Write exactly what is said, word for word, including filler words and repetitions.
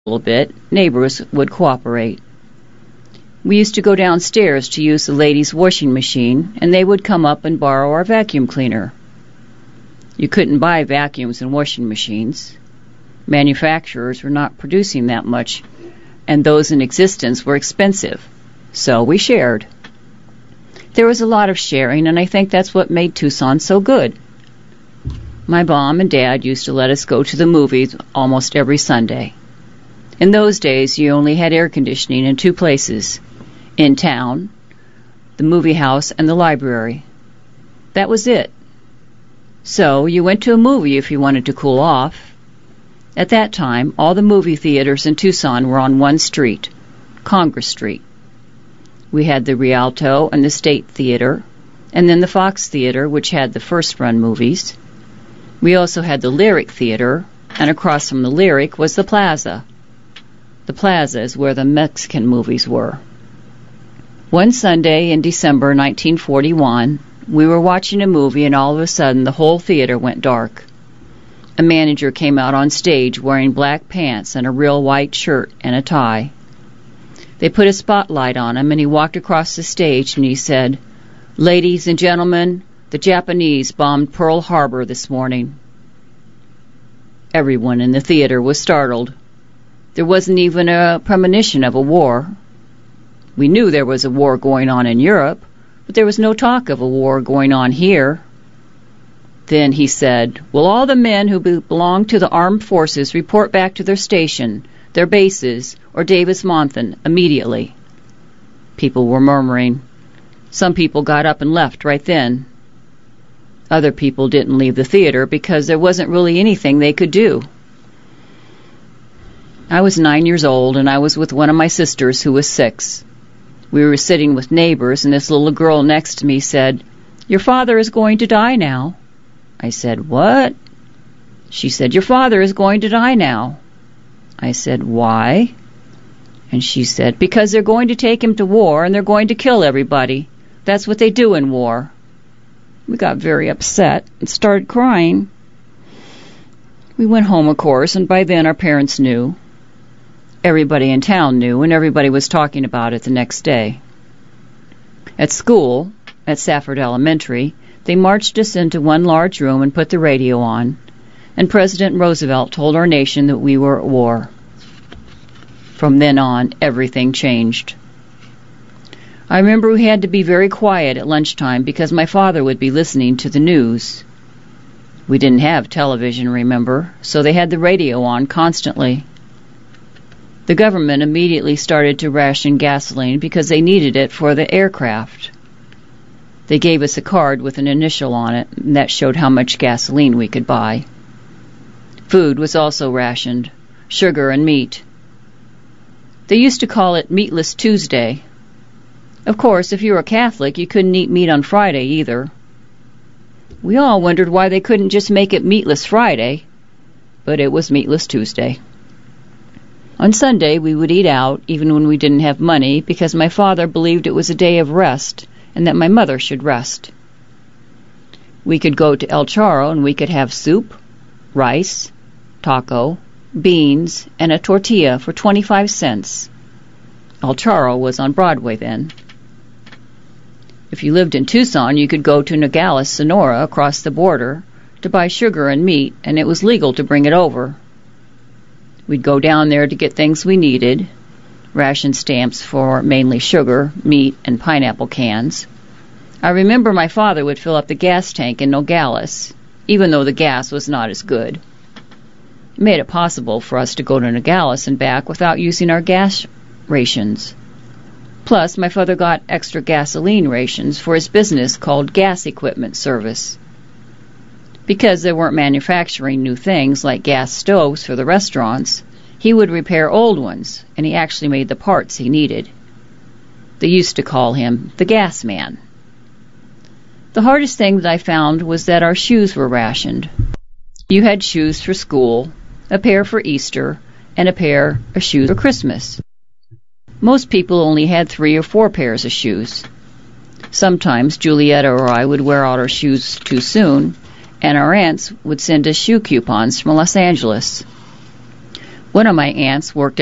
little bit, neighbors would cooperate. We used to go downstairs to use the ladies' washing machine, and they would come up and borrow our vacuum cleaner. You couldn't buy vacuums and washing machines. Manufacturers were not producing that much, and those in existence were expensive, so we shared. There was a lot of sharing, and I think that's what made Tucson so good. My mom and dad used to let us go to the movies almost every Sunday. In those days, you only had air conditioning in two places, in town, the movie house, and the library. That was it. So you went to a movie if you wanted to cool off. At that time, all the movie theaters in Tucson were on one street, Congress Street. We had the Rialto and the State Theater, and then the Fox Theater, which had the first-run movies. We also had the Lyric Theater, and across from the Lyric was the Plaza. The Plaza is where the Mexican movies were. One Sunday in December nineteen forty-one, we were watching a movie, and all of a sudden the whole theater went dark. A manager came out on stage wearing black pants and a real white shirt and a tie. They put a spotlight on him, and he walked across the stage and he said, "Ladies and gentlemen, the Japanese bombed Pearl Harbor this morning." Everyone in the theater was startled. There wasn't even a premonition of a war. We knew there was a war going on in Europe, but there was no talk of a war going on here. Then he said, "Will all the men who be- belong to the armed forces report back to their station, their bases, or Davis-Monthan immediately?" People were murmuring. Some people got up and left right then. Other people didn't leave the theater because there wasn't really anything they could do. I was nine years old, and I was with one of my sisters who was six. We were sitting with neighbors, and this little girl next to me said, "Your father is going to die now." I said, "What?" She said, "Your father is going to die now." I said, "Why?" And she said, "Because they're going to take him to war, and they're going to kill everybody. That's what they do in war." We got very upset and started crying. We went home, of course, and by then our parents knew. Everybody in town knew, and everybody was talking about it the next day. At school, at Safford Elementary, they marched us into one large room and put the radio on, and President Roosevelt told our nation that we were at war. From then on, everything changed. I remember we had to be very quiet at lunchtime because my father would be listening to the news. We didn't have television, remember, so they had the radio on constantly. The government immediately started to ration gasoline because they needed it for the aircraft. They gave us a card with an initial on it, and that showed how much gasoline we could buy. Food was also rationed, sugar and meat. They used to call it Meatless Tuesday. Of course, if you were a Catholic, you couldn't eat meat on Friday either. We all wondered why they couldn't just make it Meatless Friday, but it was Meatless Tuesday. On Sunday, we would eat out, even when we didn't have money, because my father believed it was a day of rest, and that my mother should rest. We could go to El Charro, and we could have soup, rice, taco, beans, and a tortilla for twenty-five cents. El Charro was on Broadway then. If you lived in Tucson, you could go to Nogales, Sonora, across the border, to buy sugar and meat, and it was legal to bring it over. We'd go down there to get things we needed, ration stamps for mainly sugar, meat, and pineapple cans. I remember my father would fill up the gas tank in Nogales, even though the gas was not as good. It made it possible for us to go to Nogales and back without using our gas rations. Plus, my father got extra gasoline rations for his business called Gas Equipment Service. Because they weren't manufacturing new things like gas stoves for the restaurants, he would repair old ones, and he actually made the parts he needed. They used to call him the gas man. The hardest thing that I found was that our shoes were rationed. You had shoes for school, a pair for Easter, and a pair of shoes for Christmas. Most people only had three or four pairs of shoes. Sometimes Julietta or I would wear out our shoes too soon, and our aunts would send us shoe coupons from Los Angeles. One of my aunts worked